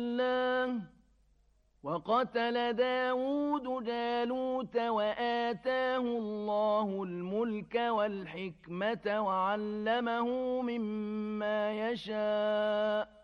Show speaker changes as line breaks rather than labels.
الله. وقتل داود جالوت وآتاه الله الملك والحكمة وعلمه مما يشاء